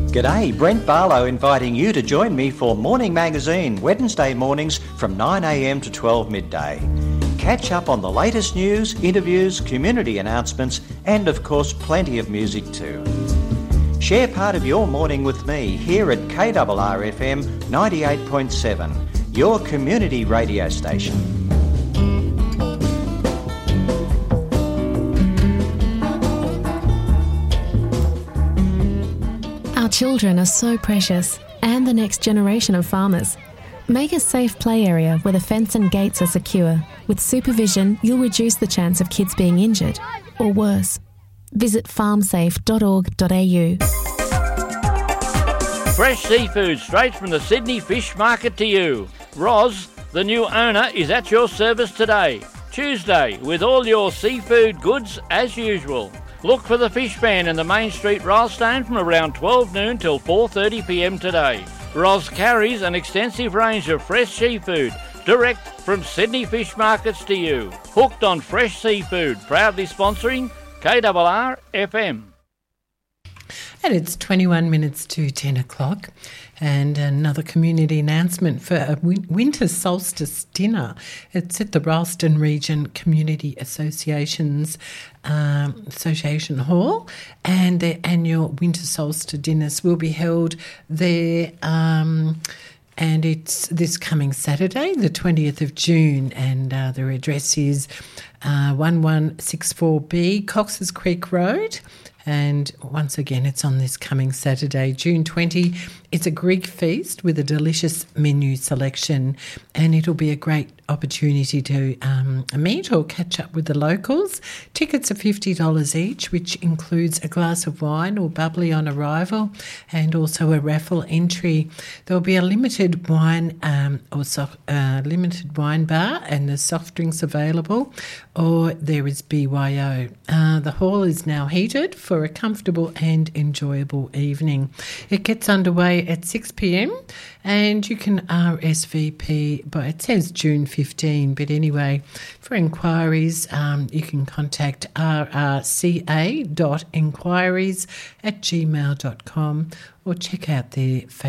G'day, Brent Barlow inviting you to join me for Morning Magazine, Wednesday mornings from 9am to 12 midday. Catch up on the latest news, interviews, community announcements, and of course plenty of music too. Share part of your morning with me here at KRRFM 98.7, your community radio station. Our children are so precious, and the next generation of farmers. Make a safe play area where the fence and gates are secure. With supervision, you'll reduce the chance of kids being injured, or worse. Visit farmsafe.org.au. Fresh seafood straight from the Sydney Fish Market to you. Roz, the new owner, is at your service today, Tuesday, with all your seafood goods as usual. Look for the Fish Van in the Main Street Rylstone from around 12 noon till 4:30pm today. Roz carries an extensive range of fresh seafood, direct from Sydney Fish Markets to you. Hooked on fresh seafood, proudly sponsoring KRR FM. And it's 21 minutes to 10 o'clock. And another community announcement for a winter solstice dinner. It's at the Rylstone Region Community Association Hall, and their annual winter solstice dinners will be held there. And it's this coming Saturday, the 20th of June, and their address is 1164B Cox's Creek Road. And once again, it's on this coming Saturday, June 20. It's a Greek feast with a delicious menu selection, and it'll be a great opportunity to meet or catch up with the locals. Tickets are $50 each, which includes a glass of wine or bubbly on arrival, and also a raffle entry. There'll be a limited wine limited wine bar, and there's soft drinks available, or there is BYO. The hall is now heated for a comfortable and enjoyable evening. It gets underway at 6pm, and you can RSVP, but it says June 15, but anyway, for inquiries, you can contact rrca.enquiries@gmail.com or check out their Facebook